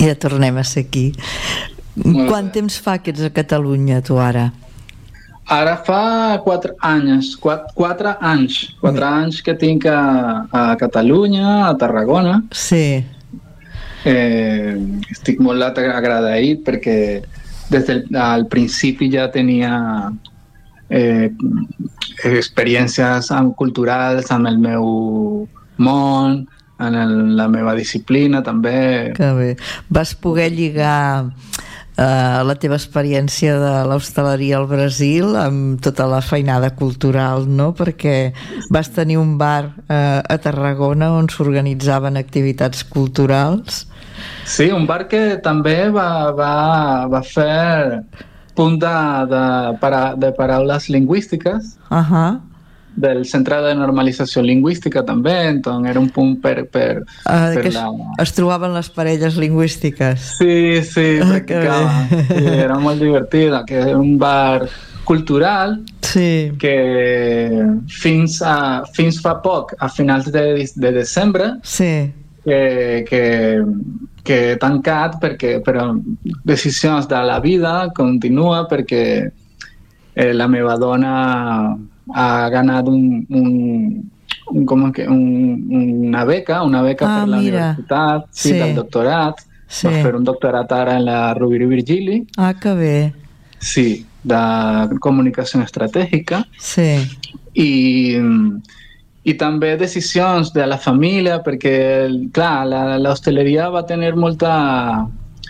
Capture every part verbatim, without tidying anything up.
Ja tornem a ser aquí. Molt Quant bé. temps fa que ets a Catalunya, tu, ara? Ara fa quatre anys, quatre, quatre anys, quatre anys que tinc a, a Catalunya, a Tarragona. Sí. Eh, estic molt agraït perquè des del al principi ja tenia eh, experiències culturals amb el meu món, en el, la meva disciplina també. Que bé. Vas poder lligar Uh, la teva experiència de l'hostaleria al Brasil amb tota la feinada cultural, no? Perquè vas tenir un bar uh, a Tarragona on s'organitzaven activitats culturals. Sí, un bar que també va, va, va fer punt de, de, para, de paraules lingüístiques. Uh-huh. Del Centre de Normalització Lingüística també, doncs era un punt per, per, uh, per que la... es trobaven les parelles lingüístiques. Sí, sí, Ah, practicaven. Sí, era molt divertida, que era un bar cultural sí. que fins, a, fins fa poc, a finals de, de desembre, sí. que, que, que he tancat perquè, però decisions de la vida continua perquè eh, la meva dona ha ganat un, un, un, com que, un, una beca, una beca ah, per la mira. universitat, sí, sí. del doctorat. Sí. Va fer un doctorat ara en la Rovira i Virgili. Ah, que bé. Sí, de comunicació estratègica. Sí. I, i també decisions de la família, perquè, clar, l'hostaleria va tenir molta...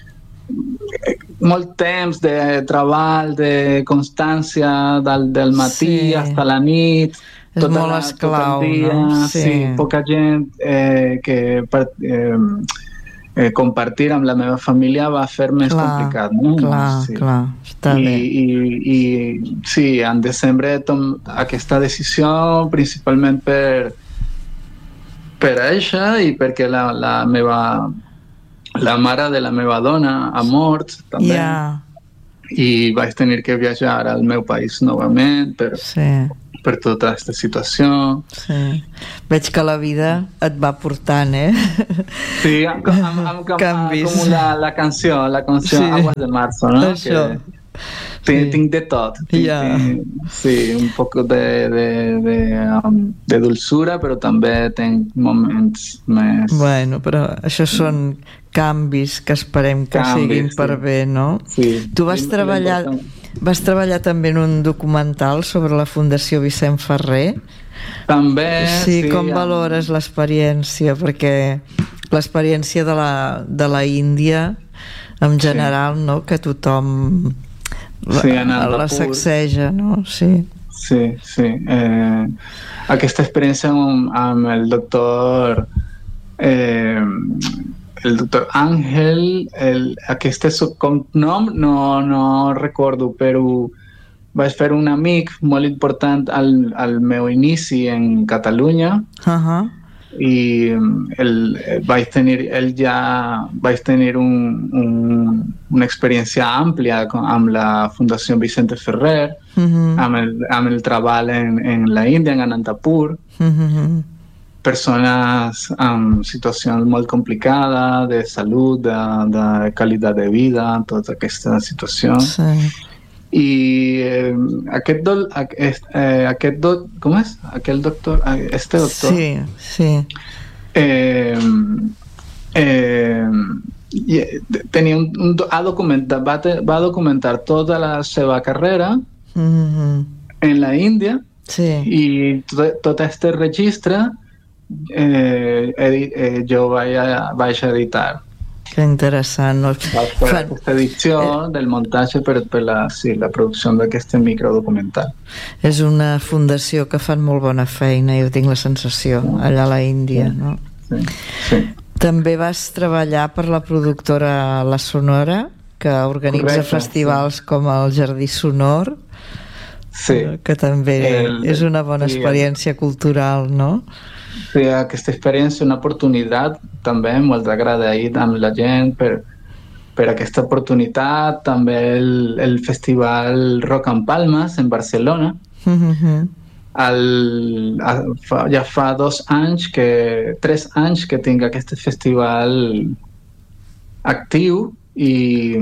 molt temps de treball, de constància del, del matí sí. fins a la nit. És molt la, esclau, dia, no? Sí. sí, poca gent eh, que eh, eh, compartir amb la meva família va fer més clar, complicat. No? Clar, sí. clar, està I, bé. I, i sí, en desembre tom aquesta decisió principalment per per això i perquè la, la meva la mare de la meva dona ha mort també yeah. i vaig tenir que viatjar al meu país novament per, sí. per tota aquesta situació. Sí. Veig que la vida et va portant, eh? Sí, amb, amb, amb, canvis. Com la, la canció, la canció sí. Aguas de Marzo, no? Això. Que tinc, sí. tinc de tot. Tinc, yeah. tinc, sí, un poc de, de, de, um, de dulçura, però també tinc moments més... Bueno, però això són canvis que esperem que canvis, siguin per sí. bé, no? Sí. Tu vas treballar, vas treballar també en un documental sobre la Fundació Vicent Ferrer. També, sí. sí Com valores l'experiència? Perquè l'experiència de la, de la Índia, en general, sí. no? Que tothom sí, la, la sacseja, no? Sí. Sí, sí. Eh, aquesta experiència amb, amb el doctor... Eh, el doctor Àngel, el, aquest cognom no, no recordo, però vaig fer un amic molt important al, al meu inici en Catalunya. Uh-huh. I el, vaig tenir, ell ja vaig tenir un, un, una experiència àmplia amb la Fundació Vicente Ferrer, uh-huh. amb, el, amb el treball en, en la Índia, en Anantapur. Uh-huh. Persones amb situacions molt complicades de salut, de, de qualitat de vida, tota aquesta situació. Sí. I eh, aquest, do, aquest, eh, aquest do, com és? Aquell doctor, este doctor sí, sí. Eh, eh, tenia un, un, ha documentat, va, te, va documentar tota la seva carrera mm-hmm. en la Índia sí. i tot, tot este registre Eh, edit, eh, jo vaig, a, vaig a editar. Que interessant. No? Va fer Fan... aquesta edició eh... del muntatge per, per la, sí, la producció d'aquest microdocumental. És una fundació que fan molt bona feina, jo tinc la sensació, sí. allà a la Índia. Sí. No? Sí. Sí. També vas treballar per la productora La Sonora, que organitza Correcte, festivals sí. com el Jardí Sonor, sí. que també el, és una bona sí, experiència cultural, no? Sí, aquesta experiència, una oportunitat també molt agraït amb la gent per, per aquesta oportunitat, també el, el festival Rock en Palmes en Barcelona. Mm-hmm. el, el, fa, ja fa dos anys que, tres anys que tinc aquest festival actiu i,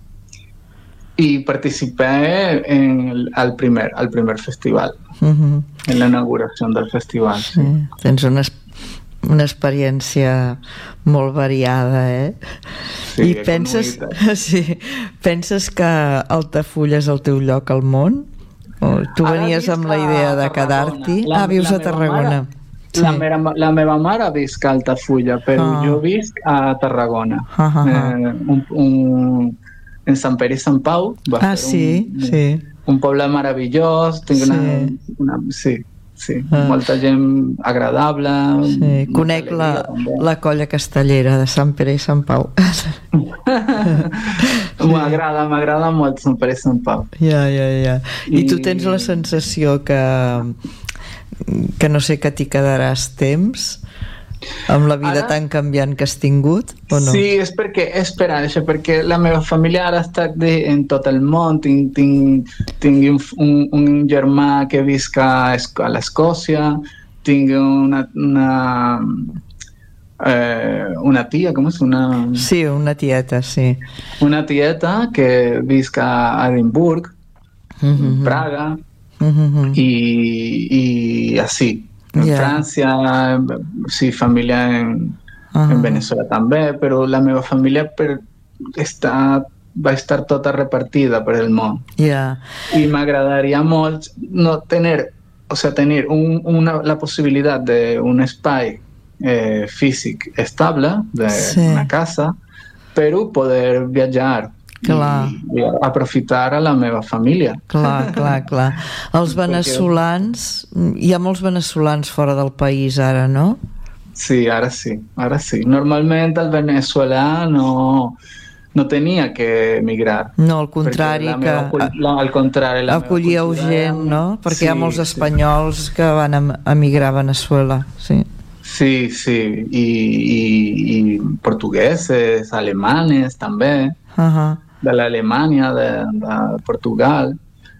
i participé en el, al, primer, al primer festival, uh-huh. en la inauguració del festival. Sí. Sí. Tens una, una experiència molt variada, eh? Sí, I penses, sí, penses que Altafulla és el teu lloc al món? O tu venies amb la idea de quedar-t'hi? Ah, vius a Tarragona. Sí. La, meva, la meva mare visc a Altafulla, però ah. jo visc a Tarragona. Ah, ah, ah. Eh, un, un, en Sant Pere i Sant Pau. Va ah, sí, un, sí. Un poble meravellós. Tinc sí. Una, una, sí, sí. Ah. Molta gent agradable. Sí. Conec la, la colla castellera de Sant Pere i Sant Pau. M'agrada, m'agrada molt Sant Pere i Sant Pau. Ja, ja, ja. I, I tu tens la sensació que que no sé que t'hi quedaràs temps amb la vida ara, tan canviant que has tingut o no? Sí, és perquè és per això, perquè la meva família ara està de, en tot el món. Tinc, tinc, tinc un, un, un germà que visc a, a l'Escòcia, tinc una una, eh, una tia, com és? Una... Sí, una tieta, sí. Una tieta que visc a Edimburg, mm-hmm. Praga, Uh-huh. y, y así en yeah. Francia, sí, familia en, uh-huh. en Venezuela también, pero la meva familia per, está, va a estar toda repartida por el mundo. Yeah. Y me agradaría mucho no tener, o sea, tener un, una, la posibilidad de un espai eh, físic estable, de sí. una casa, pero poder viajar. Clar. I, i aprofitar a la meva família. Clar, clar, clar. Els venezolans, hi ha molts venezolans fora del país ara, no? Sí, ara sí, ara sí. Normalment el veneçolà no, no tenia que emigrar. No, al contrari, que meva, la, al contrari, la acollíeu gent, no? Perquè sí, hi ha molts espanyols sí. que van emigrar a Veneçuela, sí. Sí, sí, i, i, i portugueses, alemanes també. Uh-huh. De l'Alemanya, de, de Portugal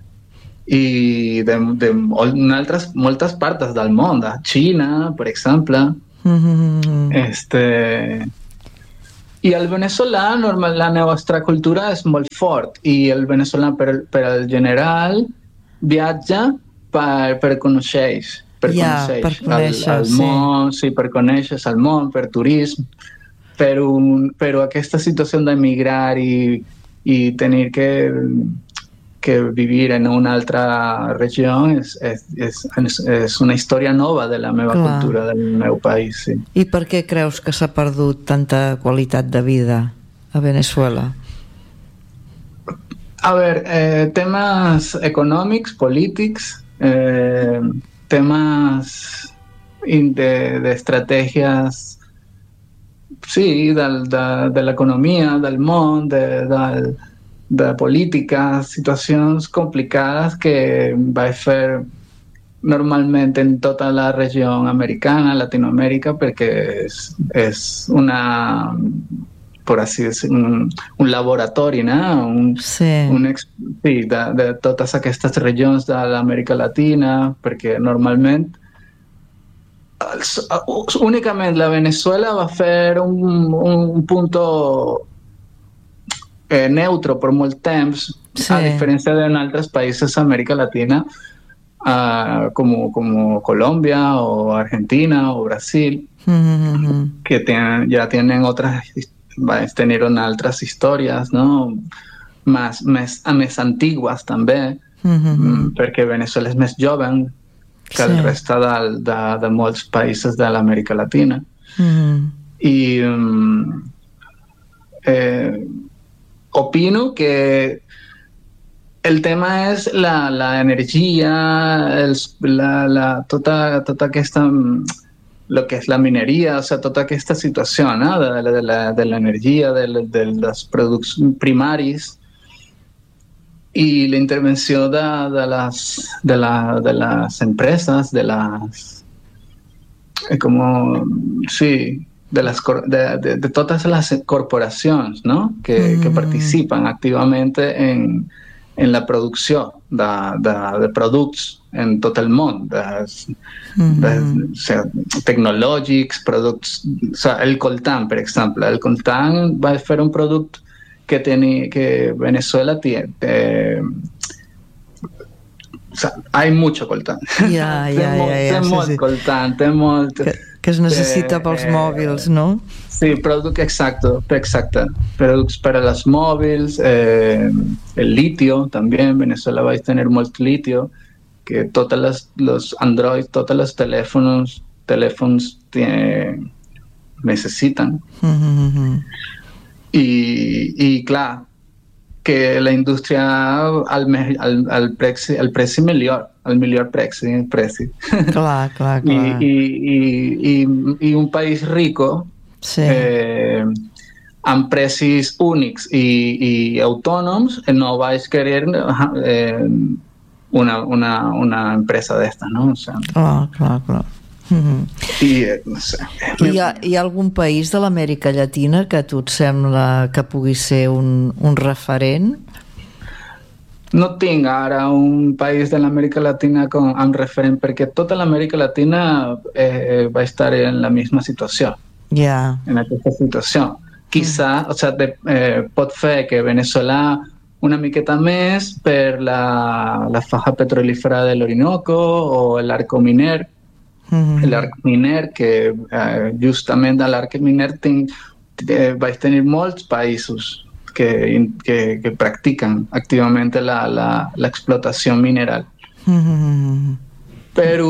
i de, de altres, moltes parts del món, de Xina, per exemple. Mm-hmm. Este... I el veneçolà, normal, la nostra cultura és molt fort i el veneçolà, per, per al general, viatja per, per conèixer, per yeah, conèixer, per conèixer el, el sí. món, sí, per conèixer el món, per turisme. Però, però aquesta situació d'emigrar i y tener que, que vivir en una altra regió és, és, és, és una història nova de la meva Clar. cultura, del meu país. Sí. I per què creus que s'ha perdut tanta qualitat de vida a Veneçuela? A veure, eh, temes econòmics, polítics, eh, temes d'estratègies de, sí, del, de, de l'economia, del món, de, de, de política, situacions complicades que va fer normalment en tota la regió americana, Latinoamèrica, perquè és, és una, per així dir, un, un laboratori, no? Un, sí. Un, sí, de, de totes aquestes regions de l'Amèrica Latina, perquè normalment únicament la Venezuela va fer un, un punto eh, neutro per molt temps, sí. a diferència d'altres països d'Amèrica Latina, uh, com, com Colòmbia o Argentina o Brasil, mm-hmm. que ten, ja tenen otras, tenien altres històries, no? més, més, més antigues també, mm-hmm. perquè Venezuela és més jove que sí. el reste de, de, de molts països de l'Amèrica Latina. Mm. I um, eh, opino que el tema és la, la energia, els, la, la, tota, tota aquesta, lo que és la mineria, o sea, tota aquesta situació, no? de, de, la, de l'energia, de, de, de dels productes primaris, y la intervención de, de, las, de, la, de las empresas, de las, como, sí, de, las, de, de, de todas las corporaciones, ¿no? que, mm. que participan activamente en, en la producción de, de, de productes en tot el món, de, Mm-hmm. de, o sigui, tecnològics, productes... O sigui, el coltán, per exemple. El coltán va fer un producte que, teni, que Venezuela tiene... Eh, o sea, hay mucho coltán. Ja, ja, ja, ja, té sí, molt sí. coltán, té molt... Que, que es necessita eh, pels eh, mòbils, no? Sí, producte, exacto, exacte. Productes per a les mòbils, eh, el litio també, en Venezuela vais tener molt litio, que totes les los Android, totes les telèfons, telèfons tiene, necessiten. Mm-hmm. I, i clar, que la indústria al, al, al, preci, al preci millor, al millor preci, preci. Clar, clar, clar. I, i, i, i, i un país rico, sí. eh, amb precis únics i, i autònoms, no vaig querer eh, una, una, una empresa d'esta, no? O sea, clar, clar, clar. Mm-hmm. I, no sé. Hi ha, hi ha algun país de l'Amèrica Llatina que a tu et sembla que pugui ser un, un referent? No tinc ara un país de l'Amèrica Latina com, amb referent, perquè tota l'Amèrica Latina eh, va estar en la misma situació. Ja. Yeah. En aquesta situació. Quizá, mm. o sea, de, eh, pot fer que Venezuela una miqueta més per la, la faja petrolífera de l'Orinoco o l'arco miner, mm-hmm. l'arc miner, que eh, justament a l'arc miner tinc, eh, vaig tenir molts països que, que, que practiquen activament l'explotació mineral. Mm-hmm. Però,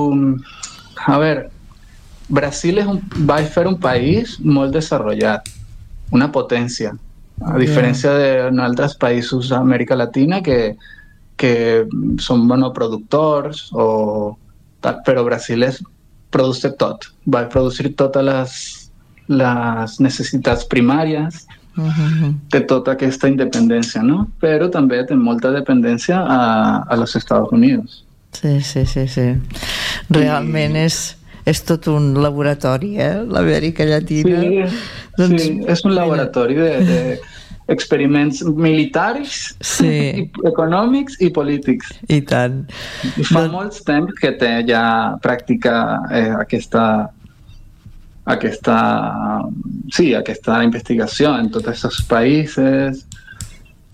a veure, Brasil és un, va ser un país molt desenvolupat, una potència, a diferència d'altres països d'Amèrica Latina que, que són monoproductors, o tal, però Brasil és, produce tot, va produir totes les, les necessitats primàries uh-huh. de tota aquesta independència, no? Però també té molta dependència a, a los Estats Units. Sí, sí, sí, sí. Realment I... és... és tot un laboratori, eh? L'Amèrica Llatina. Sí, doncs, sí, és un laboratori d'experiments de, de militars, sí. i econòmics i polítics. I tant. I fa no... molts temps que té ja pràctica eh, aquesta, aquesta, sí, aquesta investigació en tots aquests països.